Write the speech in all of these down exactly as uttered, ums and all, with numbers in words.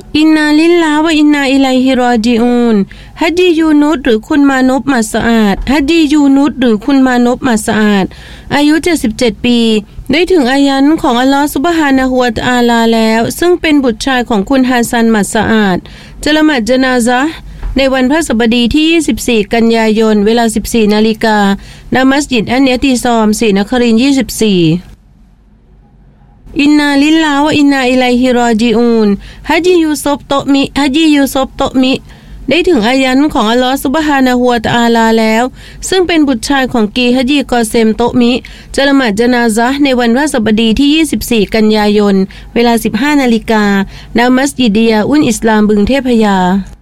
อินนาลิลลาฮ์วะอินนาอิลัยฮิรอญิอูนฮัดียูนุสหรือคุณมานพมัสอาดฮัดียูนุสหรือคุณมานพมัสอาดอายุเจ็ดสิบเจ็ดปีได้ถึงอายันของอัลลอฮฺซุบฮานะฮูวะตะอาลาแล้วซึ่งเป็นบุตรชายของคุณฮัสซันมัสอาดจะละหมาดญะนาซะห์ในวันพฤหัสบดีที่ยี่สิบสี่กันยายนเวลา สิบสี่นาฬิกา ณ มัสยิดอันเนติซอมศรีนครินทร์ยี่สิบสี่อินนาลิลลาฮ์วะอินนาอิลัยฮิรอญิอูนฮัจียูซุฟโตมิฮัจียูซุฟโตมิได้ถึงอายันของอัลลอฮฺซุบฮานะฮูวะตะอาลาแล้วซึ่งเป็นบุตรชายของกีฮัจีกอเซมโตมิจะละหมาดญะนาซะห์ในวันพฤหัสบดีที่ยี่สิบสี่กันยายนเวลา สิบห้านาฬิกา ณ มัสยิดยาอุนอิสลามบึงเทพยา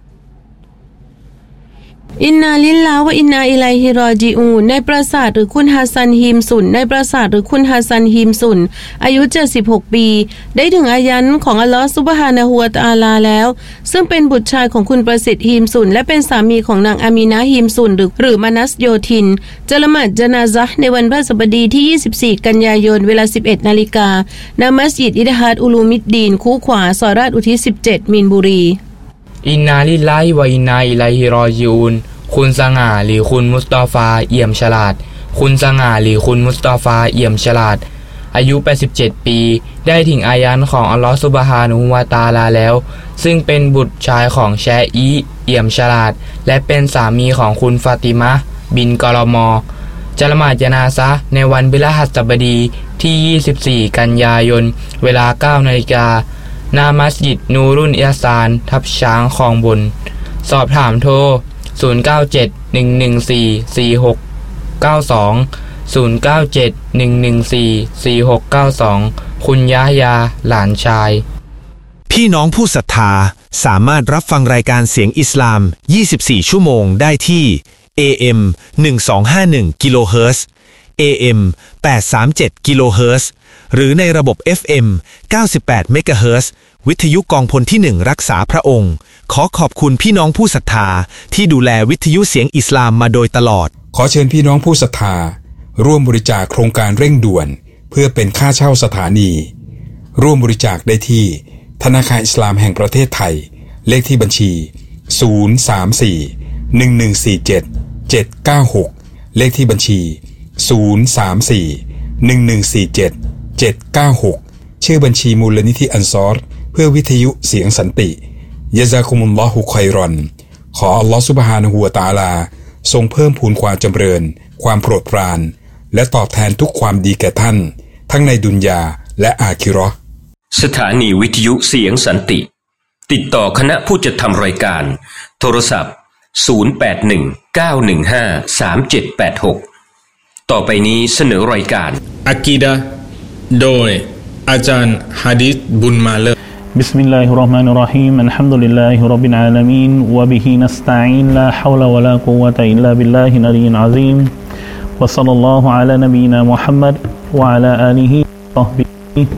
อินนาลิลลาฮ์วะอินนาอิลัยฮิรอญิอูนในปราสาทหรือคุณฮัสซันฮิมสุนในปราสาทหรือคุณฮัสซันฮิมสุนอายุเจ็ดสิบหกปีได้ถึงอายันของอัลลอฮฺซุบฮานะฮูวะตะอาลาแล้วซึ่งเป็นบุตรชายของคุณประสิทธิ์ฮิมสุนและเป็นสามีของนางอามีนะฮิมสุนหรือหรือมานัสโยธินจะละหมาดญะนาซะห์ในวันพฤหัสบดีที่ยี่สิบสี่กันยายนเวลา สิบเอ็ดนาฬิกา ณ มัสยิดอิดฮาดอุลูมิดดีนคูขวาซอยราชอุทิศสิบเจ็ดมีนบุรีอินนาลิลลาฮิวะอินนาอิลัยฮิรอญิอูนคุณสง่าหรือคุณมุสตอฟาเอี่ยมฉลาดคุณสง่าหรือคุณมุสตอฟาเอี่ยมฉลาดอายุแปดสิบเจ็ดปีได้ถึงอายันของอัลลอฮฺซุบฮานะฮูวะตะอาลาแล้วซึ่งเป็นบุตรชายของแชอีเอี่ยมฉลาดและเป็นสามีของคุณฟาติมะห์บินกอลมอจะละหมาดญะนาซะห์ในวันพฤหัสบดีที่ยี่สิบสี่กันยายนเวลา เก้านาฬิกา ณ มัสยิดนูรุนอิห์ซานทับช้างคลองบนสอบถามโทรศูนย์ เก้า เจ็ด หนึ่ง หนึ่ง สี่ สี่ หก เก้า สอง ศูนย์ เก้า เจ็ด หนึ่ง หนึ่ง สี่ สี่ หก เก้า สองคุณยะฮยาหลานชายพี่น้องผู้ศรัทธาสามารถรับฟังรายการเสียงอิสลามยี่สิบสี่ชั่วโมงได้ที่ เอ เอ็ม หนึ่งพันสองร้อยห้าสิบเอ็ด กิโลเฮิรตซ์ เอ เอ็ม แปดร้อยสามสิบเจ็ด กิโลเฮิรตซ์หรือในระบบ เอฟ เอ็ม เก้าสิบแปด เมกะเฮิรตซ์วิทยุกองพลที่หนึ่งรักษาพระองค์ขอขอบคุณพี่น้องผู้ศรัทธาที่ดูแลวิทยุเสียงอิสลามมาโดยตลอดขอเชิญพี่น้องผู้ศรัทธาร่วมบริจาคโครงการเร่งด่วนเพื่อเป็นค่าเช่าสถานีร่วมบริจาคได้ที่ธนาคารอิสลามแห่งประเทศไทยเลขที่บัญชีศูนย์ สาม สี่ หนึ่ง หนึ่ง สี่ เจ็ด เจ็ด เก้า หกเลขที่บัญชีศูนย์ สาม สี่ หนึ่ง หนึ่ง สี่ เจ็ด เจ็ด เก้า หกชื่อบัญชีมูลนิธิอันซอรเพื่อวิทยุเสียงสันติยะซากุมุลลอฮุค็อยรอนขออัลลอฮฺซุบฮานะฮูวะตะอาลาทรงเพิ่มพูนความจำเริญความโปรดปรานและตอบแทนทุกความดีแก่ท่านทั้งในดุนยาและอาคิเราะห์สถานีวิทยุเสียงสันติติดต่อคณะผู้จัดทำรายการโทรศัพท์ศูนย์ แปด หนึ่ง เก้า หนึ่ง ห้า สาม เจ็ด แปด หกต่อไปนี้เสนอรายการอะกีดะห์โดยอาจารย์ฮะดิษบุญมาเลอ بسم الله الرحمن الرحيم الحمد لله رب العالمين وبه نستعين لا حول ولا قوة إلا بالله العلي العظيم وصلى الله على نبينا محمد وعلى آله وصحبه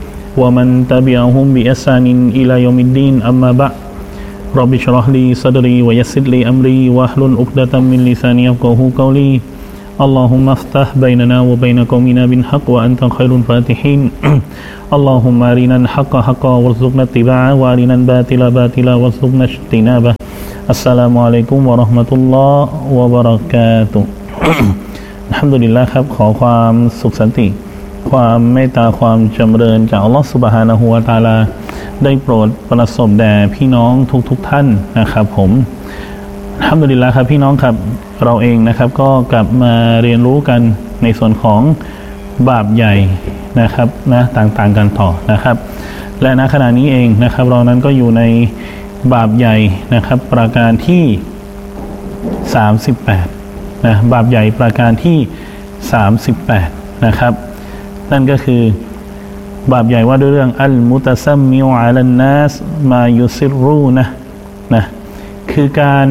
ومن تبعهم بإحسان إلى يوم الدين أما بعد رب اشرح لي صدري ويسر لي أمري واحلل عقدة من لساني يفقهوا قولي اللهم افتح بيننا وبين قومنا بالحق وأنت خير الفاتحين اللهم أرنا الحق حقا وارزقنا اتباعه وأرنا الباطل باطلا وارزقنا اجتنابه السلام عليكم ورحمة الله وبركاته อัลฮัมดุลิลลาห์ครับขอความสุขสันติความเมตตาความจำเริญจากอัลลอฮฺซุบฮานะฮูวะตะอาลาได้โปรดประสบแด่พี่น้องทุกๆ ท่านนะครับผมอัลฮัมดุลิลลาห์ครับพี่น้องครับเราเองนะครับก็กลับมาเรียนรู้กันในส่วนของบาปใหญ่นะครับนะต่างๆกันต่อนะครับและณขณะนี้เองนะครับเรานั้นก็อยู่ในบาปใหญ่นะครับประการที่สามสิบแปดนะบาปใหญ่ประการที่สามสิบแปดนะครับนั่นก็คือบาปใหญ่ว่าด้วยเรื่องอัลมุตะซัมมิอุอะลันนัสมายุซิรรูนะนะคือการ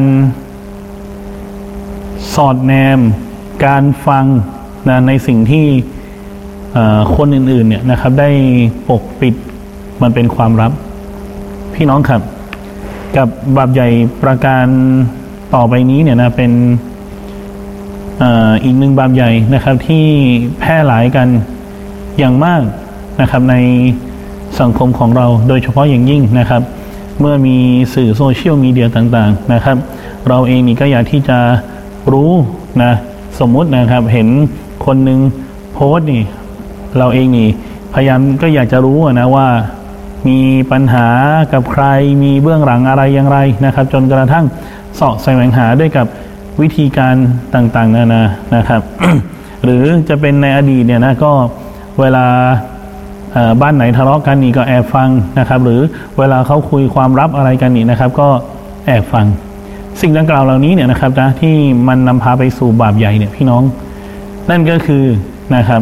สอดแนมการฟังนะในสิ่งที่คนอื่นๆเนี่ยนะครับได้ปกปิดมันเป็นความลับพี่น้องครับกับบาปใหญ่ประการต่อไปนี้เนี่ยนะเป็นอีกหนึ่งบาปใหญ่นะครับที่แพร่หลายกันอย่างมากนะครับในสังคมของเราโดยเฉพาะอย่างยิ่งนะครับเมื่อมีสื่อโซเชียลมีเดียต่างๆนะครับเราเองนี่ก็อยากที่จะรู้นะสมมุตินะครับเห็นคนหนึ่งโพสต์นี่เราเองนี่พยายามก็อยากจะรู้นะว่ามีปัญหากับใครมีเบื้องหลังอะไรอย่างไรนะครับจนกระทั่งเสาะแสวงหาด้วยกับวิธีการต่างๆนานานะครับ หรือจะเป็นในอดีตเนี่ยนะก็เวลาบ้านไหนทะเลาะกันนี่ก็แอบฟังนะครับหรือเวลาเขาคุยความลับอะไรกันนี่นะครับก็แอบฟังสิ่งดังกล่าวเหล่านี้เนี่ยนะครับนะที่มันนำพาไปสู่บาปใหญ่เนี่ยพี่น้องนั่นก็คือนะครับ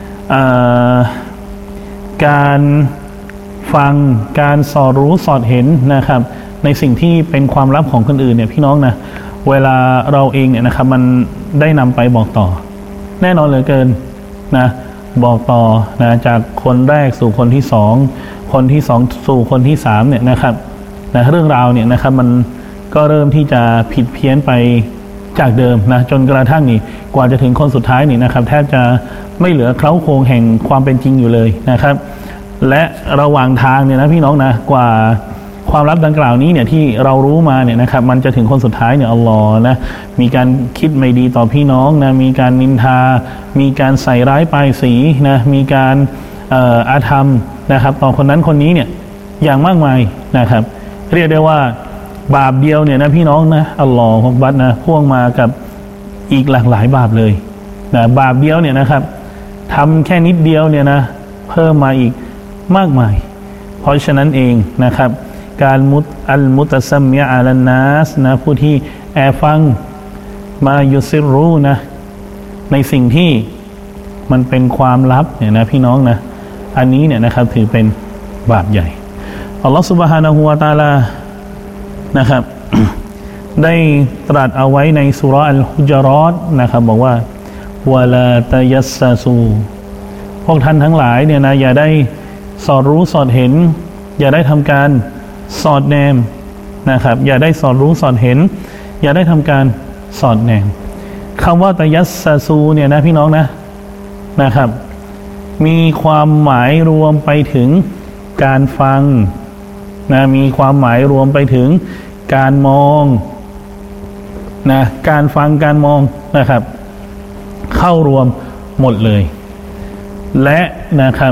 การฟังการสอดรู้สอดเห็นนะครับในสิ่งที่เป็นความลับของคนอื่นเนี่ยพี่น้องนะเวลาเราเองเนี่ยนะครับมันได้นำไปบอกต่อแน่นอนเหลือเกินนะบอกต่อนะจากคนแรกสู่คนที่สองคนที่สองสู่คนที่สามเนี่ยนะครับนะเรื่องราวเนี่ยนะครับมันก็เริ่มที่จะผิดเพี้ยนไปจากเดิมนะจนกระทั่งนี่กว่าจะถึงคนสุดท้ายนี่นะครับแทบจะไม่เหลือเคล้าโครงแห่งความเป็นจริงอยู่เลยนะครับและระหว่างทางเนี่ยนะพี่น้องนะกว่าความลับดังกล่าวนี้เนี่ยที่เรารู้มาเนี่ยนะครับมันจะถึงคนสุดท้ายเนี่ยอัลลอฮ์นะมีการคิดไม่ดีต่อพี่น้องนะมีการนินทามีการใส่ร้ายป้ายสีนะมีการเอ่ออาธรรมนะครับต่อคนนั้นคนนี้เนี่ยอย่างมากมายนะครับเรียกได้ว่าบาปเดียวเนี่ยนะพี่น้องนะอัลลอฮฺบัดนะพ่วงมากับอีกหลากหลายบาปเลยนะบาปเดียวเนี่ยนะครับทำแค่นิดเดียวเนี่ยนะเพิ่มมาอีกมากมายเพราะฉะนั้นเองนะครับการมุตอัลมุตซัมมิอะลันนัสนะผู้ที่แอบฟังมายุซิรูนะในสิ่งที่มันเป็นความลับเนี่ยนะพี่น้องนะอันนี้เนี่ยนะครับถือเป็นบาปใหญ่อัลลอฮฺซุบฮานะฮูวะตะอาลานะครับ ได้ตรัสเอาไว้ในซูเราะห์อัลฮุจเราะฮ์นะครับบอกว่าวะลาตะยัสซะซูพวกท่านทั้งหลายเนี่ยนะอย่าได้สอดรู้สอดเห็นอย่าได้ทำการสอดแนมนะครับอย่าได้สอดรู้สอดเห็นอย่าได้ทำการสอดแนมคำว่าตะยัสซะซูเนี่ยนะพี่น้องนะนะครับมีความหมายรวมไปถึงการฟังนะมีความหมายรวมไปถึงการมองนะการฟังการมองนะครับเข้ารวมหมดเลยและนะครับ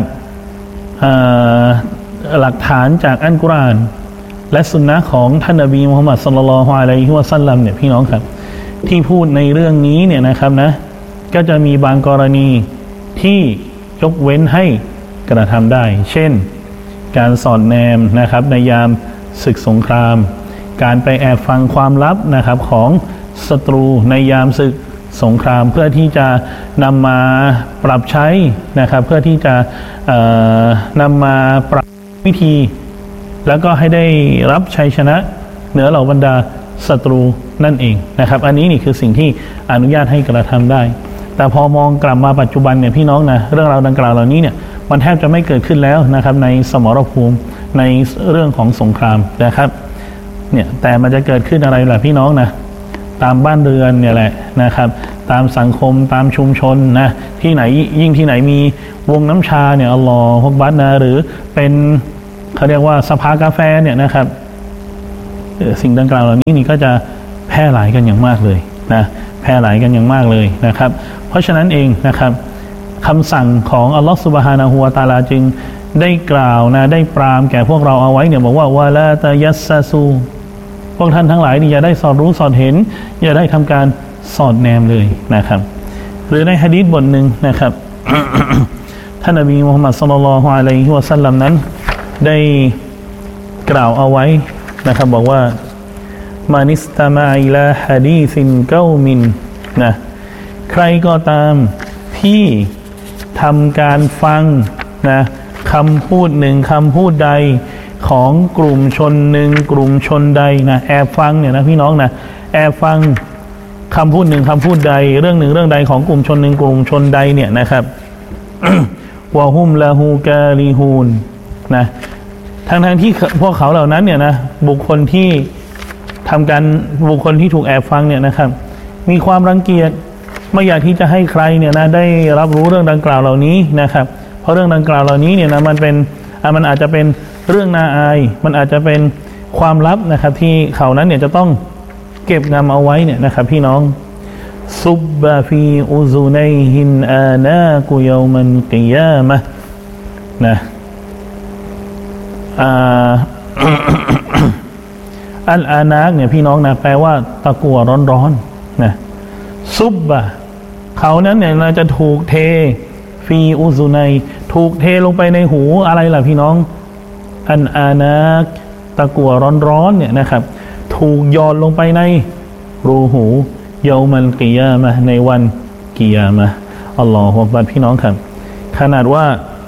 หลักฐานจากอัลกุรอานและสุนนะของท่านนบีมุฮัมมัดศ็อลลัลลอฮุอะลัยฮิวะซัลลัมเนี่ยพี่น้องครับที่พูดในเรื่องนี้เนี่ยนะครับนะก็จะมีบางกรณีที่ยกเว้นให้กระทำได้เช่นการสอดแนมนะครับในยามศึกสงครามการไปแอบฟังความลับนะครับของศัตรูในยามศึกสงครามเพื่อที่จะนำมาปรับใช้นะครับเพื่อที่จะนำมาปรับวิธีแล้วก็ให้ได้รับชัยชนะเหนือเหล่าบรรดาศัตรูนั่นเองนะครับอันนี้นี่คือสิ่งที่อนุญาตให้กระทำได้แต่พอมองกลับมาปัจจุบันเนี่ยพี่น้องนะเรื่องราวดังกล่าวเหล่านี้เนี่ยมันแทบจะไม่เกิดขึ้นแล้วนะครับในสมรภูมิในเรื่องของสงครามนะครับเนี่ยแต่มันจะเกิดขึ้นอะไรล่ะพี่น้องนะตามบ้านเรือนเนี่ยแหละนะครับตามสังคมตามชุมชนนะที่ไหนยิ่งที่ไหนมีวงน้ำชาเนี่ยอัลลอฮฺบัดนะหรือเป็นเขาเรียกว่าสภากาแฟเนี่ยนะครับสิ่งดังกล่าวเหล่านี้นี่ก็จะแพร่หลายกันอย่างมากเลยนะแพร่หลายกันอย่างมากเลยนะครับเพราะฉะนั้นเองนะครับคำสั่งของอัลลอฮฺซุบฮานะฮูวะตะอาลาจึงได้กล่าวนะได้ปรามแก่พวกเราเอาไว้เนี่ยบอกว่าวะลาตะยัสซะซูพวกท่านทั้งหลายนี่อย่าได้สอดรู้สอดเห็นอย่าได้ทำการสอดแนมเลยนะครับหรือในหะดีษบทหนึ่งนะครับ ท่านนบีมุฮัมมัดศ็อลลัลลอฮุอะลัยฮิวะซัลลัมนั้นได้กล่าวเอาไว้นะครับบอกว่ามานิสตามะอิลาฮะดีซินเกามินนะใครก็ตามที่ทำการฟังนะคำพูดหนึ่งคำพูดใดของกลุ่มชนหนึ่งกลุ่มชนใดนะแอบฟังเนี่ยนะพี่น้องนะแอบฟังคำพูดหนึ่งคำพูดใดเรื่องหนึ่งเรื่องใดของกลุ่มชนหนึ่งกลุ่มชนใดเนี่ยนะครับ วะฮุมละฮูกาลิฮูนนะทั้งทั้งที่พวกเขาเหล่านั้นเนี่ยนะบุคคลที่ทำการบุคคลที่ถูกแอบฟังเนี่ยนะครับมีความรังเกียจไม่อยากที่จะให้ใครเนี่ยนะได้รับรู้เรื่องดังกล่าวเหล่านี้นะครับเพราะเรื่องดังกล่าวเหล่านี้เนี่ยนะมันเป็นมันอาจจะเป็นเรื่องน่าอายมันอาจจะเป็นความลับนะครับที่เขานั้นเนี่ยจะต้องเก็บงำเอาไว้เนี่ยนะครับพี่น้องซุบบะฟีอุซุนัยฮินอานากุยอมันกิยามะนะอ่า อัลอานักเนี่ยพี่น้องนะแปลว่าตะกั่วร้อนๆนะซุบบะเขานั้นเนี่ยเราจะถูกเทฟีอุซุนัยถูกเทลงไปในหูอะไรล่ะพี่น้องอัลอานักตะกั่วร้อนๆเนี่ยนะครับถูกโยนลงไปในรูหูเยามันกิยามะในวันกิยามะอัลลอฮฺอักบัรพี่น้องครับขนาดว่า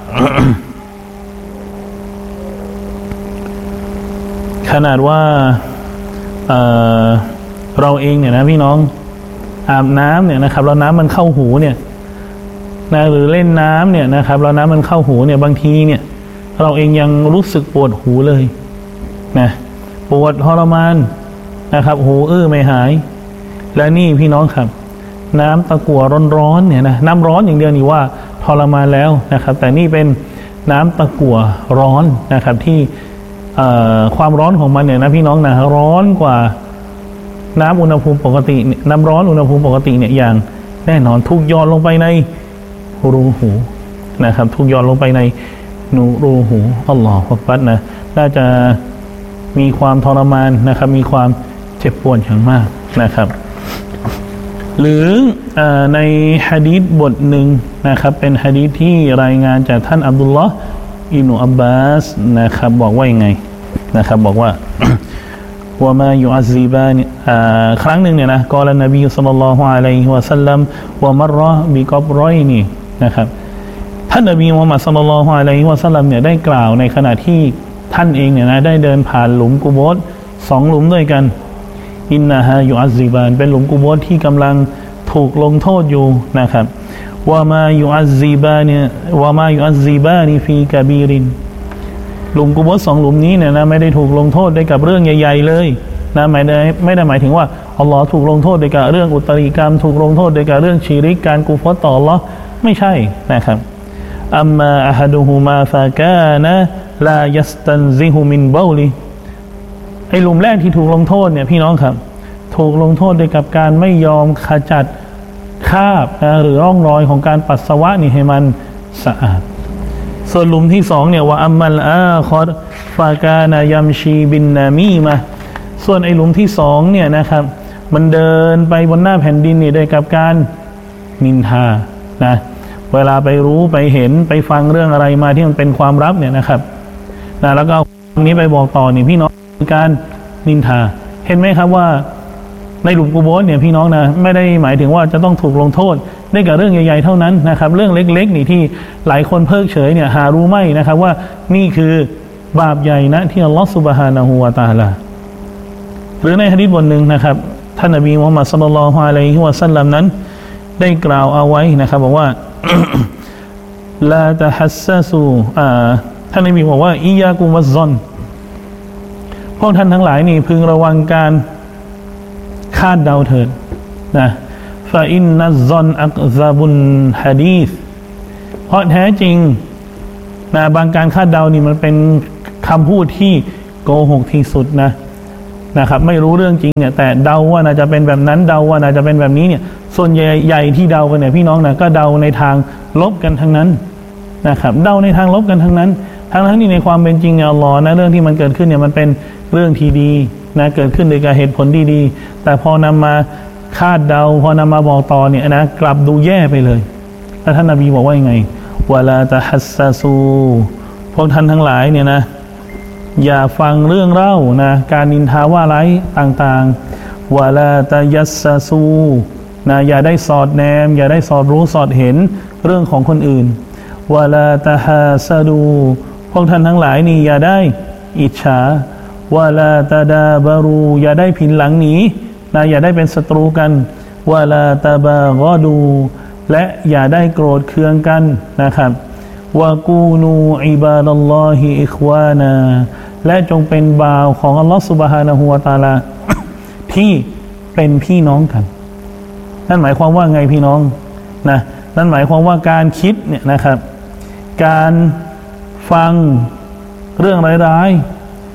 ขนาดว่าเอ่อเราเองเนี่ยนะพี่น้องอาบน้ำเนี่ยนะครับแล้วน้ำมันเข้าหูเนี่ยนะหรือเล่นน้ำเนี่ยนะครับแล้วน้ำมันเข้าหูเนี่ยบางทีเนี่ยเราเองยังรู้สึกปวดหูเลยนะปวดทรมานนะครับหูอื้อไม่หายและนี่พี่น้องครับน้ำตะกั่วร้อนๆเนี่ยนะน้ำร้อนอย่างเดียวนี่ว่าทรมานแล้วนะครับแต่นี่เป็นน้ำตะกั่วร้อนนะครับที่ความร้อนของมันเนี่ยนะพี่น้องนะร้อนกว่าน้ำอุณหภูมิปกติน้ำร้อนอุณหภูมิปกติเนี่ยอย่างแน่นอนทุกย้อนลงไปในรูหูนะครับทุกย้อนลงไปในนูรูหูอัลลอฮฺอักบัรนะน่าจะมีความทรมานนะครับมีความเจ็บปวดอย่างมากนะครับหรือในหะดีษบทหนึ่งนะครับเป็นหะดีษที่รายงานจากท่านอับดุลลอฮ์อิบนุอับบาสนะครับบอกว่ายังไงนะครับบอกว่า ว่ามายุอัซซิบานครั้งหนึ่งเนี่ยนะกล่าวนบีศ็อลลัลลอฮุอะลัยฮิวะซัลลัมว่ามัรเราะห์บิกับรอยนีนะครับท่านนบีมุฮัมมัดศ็อลลัลลอฮุอะลัยฮิวะซัลลัมเนี่ยได้กล่าวในขณะที่ท่านเองเนี่ยนะได้เดินผ่านหลุมกุโบร์สองหลุมด้วยกันอินนะฮะยุอัซซิบานเป็นหลุมกุโบร์ที่กำลังถูกลงโทษอยู่นะครับว่ามายุอัซซิบาเนี่ยว่ามายุอัซซิบานีฟีกะบีรินหลุมกุโบร์สองหลุมนี้เนี่ยนะไม่ได้ถูกลงโทษด้วยกับเรื่องใหญ่ๆเลยนะไม่ได้ไม่ได้หมายถึงว่าอัลลอฮ์ถูกลงโทษด้วยกับเรื่องอุตริกรรมถูกลงโทษด้วยกับเรื่องชิริกการกุฟรต่ออัลลอฮ์ไม่ใช่นะครับอัมมาอะฮัดุฮุมาฟะกานะลายัสตันซิฮุมินบอลิไอ้หลุมแรกที่ถูกลงโทษเนี่ยพี่น้องครับถูกลงโทษด้วยกับการไม่ยอมขจัดคราบนะหรือร่องรอยของการปัสสาวะนี่ให้มันสะอาดส่วนหลุมที่สองเนี่ยว่าอัมมัลอาคอรฟากานายัมชีบินนามีมาส่วนไอ้หลุมที่สองเนี่ยนะครับมันเดินไปบนหน้าแผ่นดินนี่ด้วยกับการนินทานะเวลาไปรู้ไปเห็นไปฟังเรื่องอะไรมาที่มันเป็นความลับเนี่ยนะครับนะแล้วก็เอาตรงนี้ไปบอกต่อนี่พี่น้องการนินทาเห็นไหมครับว่าในหลุมกุโบร์เนี่ยพี่น้องนะไม่ได้หมายถึงว่าจะต้องถูกลงโทษได้กับเรื่องใหญ่ๆเท่านั้นนะครับเรื่องเล็กๆนี่ที่หลายคนเพิกเฉยเนี่ยหารู้ไหมนะครับว่านี่คือบาปใหญ่นะที่อัลลอฮฺซุบฮานะฮูวะตะอาลาหรือในหะดีษบทหนึ่งนะครับท่านนบีมุฮัมมัดศ็อลลัลลอฮุอะลัยฮิวะซัลลัมนั้นได้กล่าวเอาไว้นะครับบอกว่า ลาตะฮัสซะซูอ่าท่านนบีบอกว่าอิยากุมัซซอนพวกท่านทั้งหลายนี่พึงระวังการคาดเดาเถิดนะฟาอินนัซซอนอักซาบุนฮะดีษเพราะแท้จริงนะบางการคาดเดานี่มันเป็นคำพูดที่โกหกที่สุดนะนะครับไม่รู้เรื่องจริงเนี่ยแต่เดาว่าน่าจะเป็นแบบนั้นเดาว่าน่าจะเป็นแบบนี้เนี่ยส่วนใหญ่ใหญ่ที่เดากันเนี่ยพี่น้องนะก็เดาในทางลบกันทั้งนั้นนะครับเดาในทางลบกันทั้งนั้นทั้งทั้งที่ในความเป็นจริงเนี่ยอัลลอฮ์นะเรื่องที่มันเกิดขึ้นเนี่ยมันเป็นเรื่องที่ดีนะเกิดขึ้นโดยการเหตุผลที่ดีแต่พอนำมาคาดเดาพอนำมาบอกต่อเนี่ยนะกลับดูแย่ไปเลยแล้วท่านนบีบอกว่ายังไงวะลาตะฮัสซะซูพวกท่านทั้งหลายเนี่ยนะอย่าฟังเรื่องเล่านะการนินทาว่าร้ายต่างๆวะลาตะยัสซะซูนะอย่าได้สอดแนมอย่าได้สอดรู้สอดเห็นเรื่องของคนอื่นวะลาตะฮาซะดูพวกท่านทั้งหลายนี่อย่าได้อิจฉาวะลาตะดาบารูอย่าได้ผินหลังหนีนะอย่าได้เป็นศัตรูกันวะลาตะบากอดูและอย่าได้โกรธเคืองกันนะครับวะกูนูอิบาดัลลอฮิอิควานาและจงเป็นบ่าวของอัลลอฮฺซุบฮานะฮูวะตะอาลา ที่เป็นพี่น้องกันนั่นหมายความว่าไงพี่น้องนะนั่นหมายความว่าการคิดเนี่ยนะครับการฟังเรื่องร้ายๆ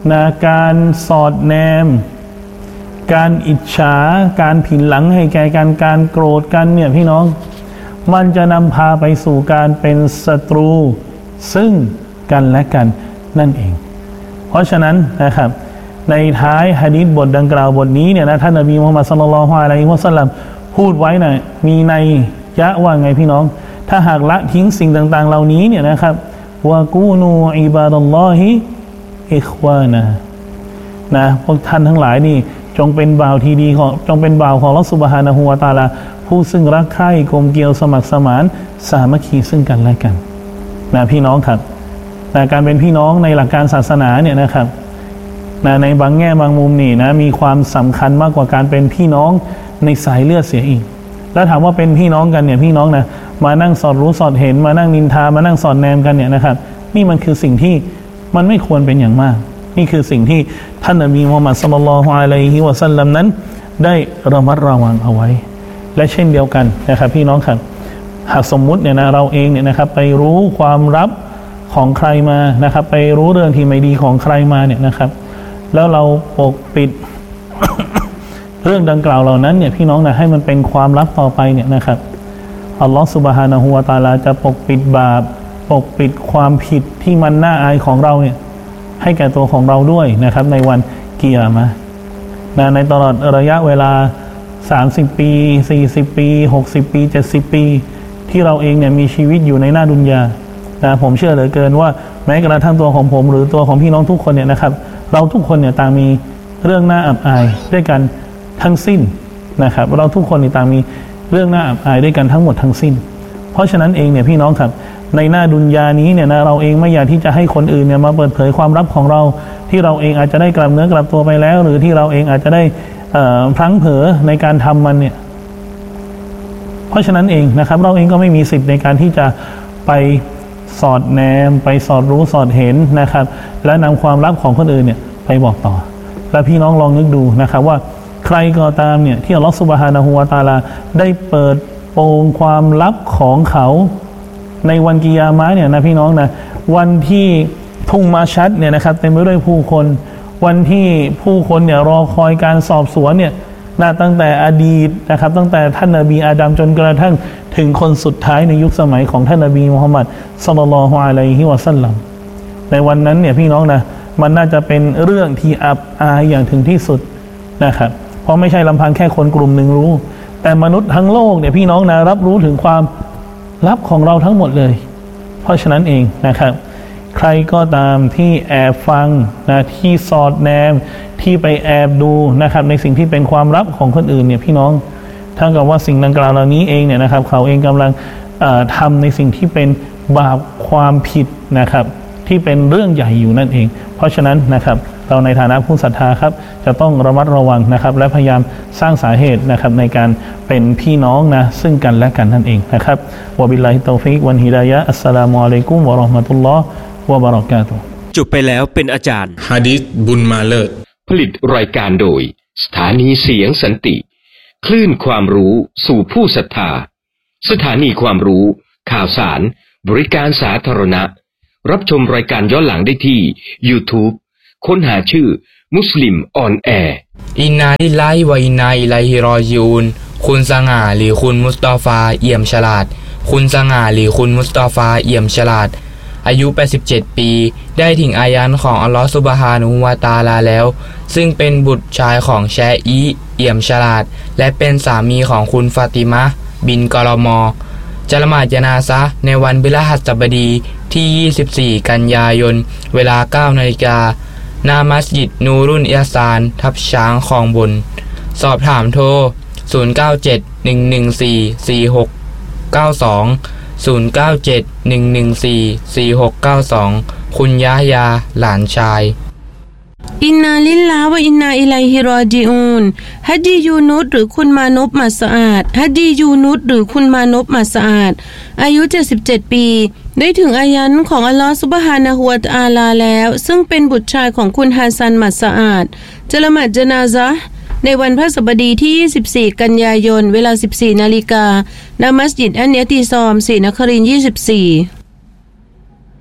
นะการสอดแนมการอิจฉาการผินหลังให้แก่กันการโกรธกันเนี่ยพี่น้องมันจะนำพาไปสู่การเป็นศัตรูซึ่งกันและกันนั่นเองเพราะฉะนั้นนะครับในท้ายหะดีษบทดังกล่าวบทนี้เนี่ยนะท่านนบีมุฮัมมัดศ็อลลัลลอฮุอะลัยฮิวะซัลลัมพูดไว้นะมีในยะว่าไงพี่น้องถ้าหากละทิ้งสิ่งต่างๆเหล่านี้เนี่ยนะครับวะกูนูอิบาดัลลอฮิอิควานะนะพวกท่านทั้งหลายนี่จงเป็นบ่าวที่ดีของจงเป็นบ่าวของอัลเลาะห์ซุบฮานะฮูวะตะอาลาผู้ซึ่งรักใคร่กลมเกลียวสมัครสมานสามัคคีซึ่งกันและกันนะพี่น้องครับนะการเป็นพี่น้องในหลักการศาสนาเนี่ยนะครับนะในบางแง่บางมุมนี่นะมีความสำคัญมากกว่าการเป็นพี่น้องในสายเลือดเสียอีกแล้วถามว่าเป็นพี่น้องกันเนี่ยพี่น้องนะมานั่งสอดรู้สอดเห็นมานั่งนินทามานั่งสอดแนมกันเนี่ยนะครับนี่มันคือสิ่งที่มันไม่ควรเป็นอย่างมากนี่คือสิ่งที่ท่านนบีมุฮัมมัดศ็อลลัลลอฮุอะลัยฮิวะซัลลัมนั้นได้ระมัดระวังเอาไว้และเช่นเดียวกันนะครับพี่น้องครับหากสมมุติเนี่ยนะเราเองเนี่ยนะครับไปรู้ความลับของใครมานะครับไปรู้เรื่องที่ไม่ดีของใครมาเนี่ยนะครับแล้วเราปกปิด เรื่องดังกล่าวเหล่านั้นเนี่ยพี่น้องนะให้มันเป็นความลับต่อไปเนี่ยนะครับอัลลอฮฺซุบฮานะฮูวะตะอาลาจะปกปิดบาปปกปิดความผิดที่มันน่าอายของเราเนี่ยให้แก่ตัวของเราด้วยนะครับในวันกิยามะห์นะในตลอดระยะเวลาสามสิบปีสี่สิบปีหกสิบปีเจ็ดสิบปีที่เราเองเนี่ยมีชีวิตอยู่ในหน้าดุนยานะผมเชื่อเหลือเกินว่าแม้กระทั่งตัวของผมหรือตัวของพี่น้องทุกคนเนี่ยนะครับเราทุกคนเนี่ยต่างมีเรื่องน่าอับอายด้วยกันทั้งสิ้นนะครับเราทุกคนเนี่ยต่างมีเรื่องน่าอับอายด้วยกันทั้งหมดทั้งสิ้นเพราะฉะนั้นเองเนี่ยพี่น้องครับในหน้าดุนยานี้เนี่ยนะเราเองไม่อยากที่จะให้คนอื่นเนี่ยมาเปิดเผยความลับของเราที่เราเองอาจจะได้กลับเนื้อกลับตัวไปแล้วหรือที่เราเองอาจจะได้พลั้งเผลอในการทำมันเนี่ยเพราะฉะนั้นเองนะครับเราเองก็ไม่มีสิทธิ์ในการที่จะไปสอดแนมไปสอดรู้สอดเห็นนะครับและนำความลับของคนอื่นเนี่ยไปบอกต่อและพี่น้องลองนึกดูนะครับว่าใครก็ตามเนี่ยที่อัลเลาะห์ซุบฮานะฮูวะตะอาลาได้เปิดโปงความลับของเขาในวันกิยามะห์เนี่ยนะพี่น้องนะวันที่ทุ่งมาชัดเนี่ยนะครับเต็มไปด้วยผู้คนวันที่ผู้คนเนี่ยรอคอยการสอบสวนเนี่ยนะตั้งแต่อดีตนะครับตั้งแต่ท่านนบีอาดัมจนกระทั่งถึงคนสุดท้ายในยุคสมัยของท่านนบีมุฮัมมัดศ็อลลัลลอฮุอะลัยฮิวะซัลลัมในวันนั้นเนี่ยพี่น้องนะมันน่าจะเป็นเรื่องที่อับอายอย่างถึงที่สุดนะครับเพราะไม่ใช่ลำพังแค่คนกลุ่มหนึ่งรู้แต่มนุษย์ทั้งโลกเนี่ยพี่น้องนะรับรู้ถึงความลับของเราทั้งหมดเลยเพราะฉะนั้นเองนะครับใครก็ตามที่แอบฟังนะที่สอดแนมที่ไปแอบดูนะครับในสิ่งที่เป็นความลับของคนอื่นเนี่ยพี่น้องทั้งกับว่าสิ่งดังกล่าวเหล่านี้เองเนี่ยนะครับเขาเองกำลังทำในสิ่งที่เป็นบาปความผิดนะครับที่เป็นเรื่องใหญ่อยู่นั่นเองเพราะฉะนั้นนะครับเราในฐานะผู้ศรัทธาครับจะต้องระมัดระวังนะครับและพยายามสร้างสาเหตุนะครับในการเป็นพี่น้องนะซึ่งกันและกันนั่นเองนะครับวะบิลลาฮิตตอฟิกวันฮิดายะฮ์อัสสลามุอะลัยกุมวะเราะห์มะตุลลอฮ์วะบะเราะกาตุฮ์จบไปแล้วเป็นอาจารย์หะดีษบุญมาเลิศผลิตรายการโดยสถานีเสียงสันติคลื่นความรู้สู่ผู้ศรัทธาสถานีความรู้ข่าวสารบริการสาธารณะรับชมรายการย้อนหลังได้ที่ YouTube ค้นหาชื่อมุสลิมออนแอร์อินนาลิลลาฮิวะอินนาอิลัยฮิรอญิอูนคุณสง่าหรือคุณมุสตอฟาเอี่ยมฉลาดคุณสง่าหรือคุณมุสตอฟาเอี่ยมฉลาดอายุแปดสิบเจ็ดปีได้ถึงอายันของอัลลอฮฺซุบฮานะฮูวะตะอาลาแล้วซึ่งเป็นบุตรชายของแชอีเอี่ยมฉลาดและเป็นสามีของคุณฟาติมะห์บินกอลมอจะละหมาดญะนาซะห์ในวันพฤหัสบดีที่ยี่สิบสี่กันยายนเวลา เก้านาฬิกาณมัสยิดนูรุนอิห์ซานทับช้างคลองบนสอบถามโทรศูนย์ เก้า เจ็ด หนึ่ง หนึ่ง สี่ สี่ หก เก้า สองศูนย์ เก้า เจ็ด หนึ่ง หนึ่ง สี่ สี่ หก เก้า สองคุณยะฮยาหลานชายอินนาลิลลาฮ์วะอินนาอิลัยฮิรอญิอูนฮัจญียูนุสหรือคุณมานพมัสอาดฮัจญียูนุสหรือคุณมานพมัสอาดอายุเจ็ดสิบเจ็ดปีได้ถึงอายันของอัลลอฮฺซุบฮานะฮูวะตะอาลาแล้วซึ่งเป็นบุตรชายของคุณฮัสซันมัสอาดจะละหมาดญะนาซะห์ในวันพฤหัสบดีที่ยี่สิบสี่กันยายนเวลา สิบสี่นาฬิกาณมัสยิดอันเนติซอมศรีนครินทร์ยี่สิบสี่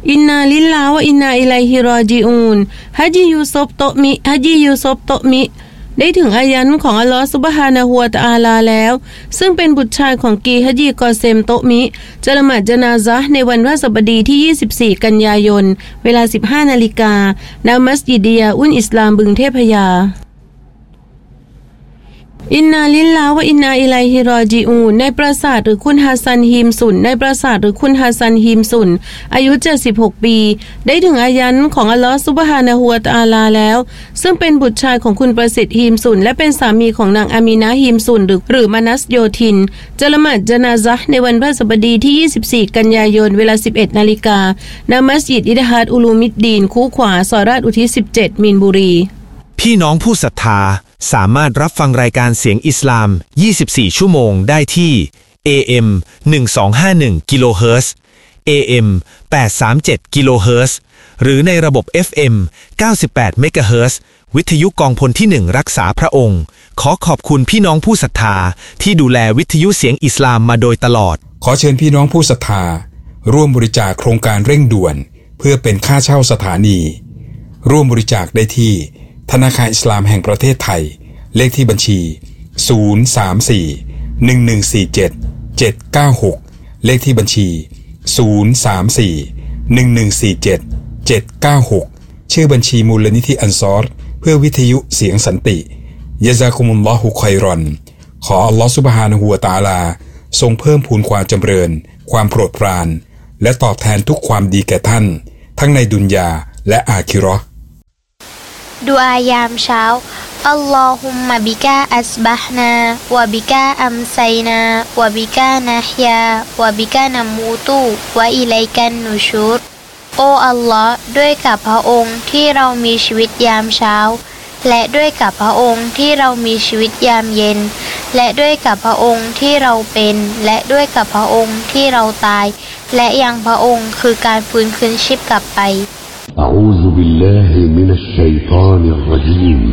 อินนาลิลลาฮ์วะอินนาอิลัยฮิรอญิอูนฮัจญ์ยูซุฟโตมิฮัจญ์ยูซุฟโตมิได้ถึงอายันของอัลลอฮฺซุบฮานะฮูวะตะอาลาแล้วซึ่งเป็นบุตรชายของกีฮัจญีกอเซมโตมิจะละหมาดญะนาซะห์ในวันพฤหัสบดีที่ยี่สิบสี่กันยายนเวลา สิบห้านาฬิกาณมัสยิดดียาอุนอิสลามบึงเทพยาอินนาลิลลาฮ์วะอินนาอิลัยฮิรอญิอูนในปราสาทหรือคุณฮัสซันฮีมสุนในปราสาทหรือคุณฮัสซันฮีมสุนอายุเจ็ดสิบหกปีได้ถึงอายันของอัลลอฮฺซุบฮานะฮูวะตะอาลาแล้วซึ่งเป็นบุตรชายของคุณประสิทธิ์ฮีมสุนและเป็นสามีของนางอามีนะฮีมสุนหรือหรือมานัสโยธินจะละหมาดญะนาซะห์ในวันพฤหัสบดีที่ยี่สิบสี่กันยายนเวลา สิบเอ็ดนาฬิกาณมัสยิดอิดฮาดอุลูมิดดีนคูขวาซอยราชอุทิศสิบเจ็ดมีนบุรีพี่น้องผู้ศรัทธาสามารถรับฟังรายการเสียงอิสลามยี่สิบสี่ชั่วโมงได้ที่ เอ เอ็ม หนึ่งสองห้าหนึ่ง กิโลเฮิรตซ์ เอ เอ็ม แปดสามเจ็ด กิโลเฮิรตซ์ หรือในระบบ เอฟ เอ็ม เก้าสิบแปด เมกะเฮิรตซ์ วิทยุกองพลที่หนึ่งรักษาพระองค์ขอขอบคุณพี่น้องผู้ศรัทธาที่ดูแลวิทยุเสียงอิสลามมาโดยตลอดขอเชิญพี่น้องผู้ศรัทธาร่วมบริจาคโครงการเร่งด่วนเพื่อเป็นค่าเช่าสถานีร่วมบริจาคได้ที่ธนาคารอิสลามแห่งประเทศไทยเลขที่บัญชีศูนย์ สาม สี่ หนึ่ง หนึ่ง สี่ เจ็ด เจ็ด เก้า หกเลขที่บัญชีศูนย์ สาม สี่ หนึ่ง หนึ่ง สี่ เจ็ด เจ็ด เก้า หกชื่อบัญชีมูลนิธิอันซอรเพื่อวิทยุเสียงสันติยะซากุมุลลอฮุค็อยรอนขออัลลอฮฺซุบฮานะฮูวะตะอาลาทรงเพิ่มพูนความจำเริญความโปรดปรานและตอบแทนทุกความดีแก่ท่านทั้งในดุนยาและอาคิเราะห์ดุอายามเช้าอัลลอฮุมมะบิกาอัสบะห์นาวะบิกาอัมไซนาวะบิกานะฮยาวะบิกานะมูตุวะอิลัยกันนุชูรโออัลลอฮ์ด้วยกับพระองค์ที่เรามีชีวิตยามเช้าและด้วยกับพระองค์ที่เรามีชีวิตยามเย็นและด้วยกับพระองค์ที่เราเป็นและด้วยกับพระองค์ที่เราตายและยังพระองค์คือการฟื้นคืนชีพกลับไป أعوذ بالله من الشيطان الرجيم